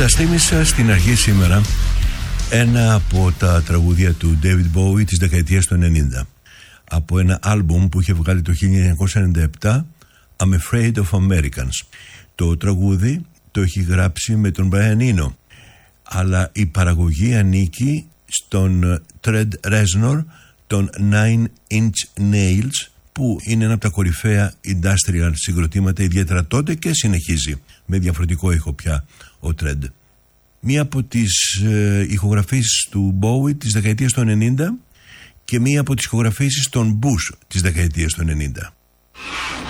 Σας θύμισα στην αρχή σήμερα ένα από τα τραγούδια του David Bowie της δεκαετίας του 90, από ένα άλμπουμ που είχε βγάλει το 1997, I'm Afraid of Americans. Το τραγούδι το έχει γράψει με τον Brian Eno, αλλά η παραγωγή ανήκει στον Trent Reznor, τον Nine Inch Nails, που είναι ένα από τα κορυφαία industrial συγκροτήματα, ιδιαίτερα τότε, και συνεχίζει με διαφορετικό ήχο πια ο Trent. Μία από τις ηχογραφήσεις του Bowie της δεκαετίας του 90 και μία από τις ηχογραφήσεις των Bush της δεκαετίας του 90.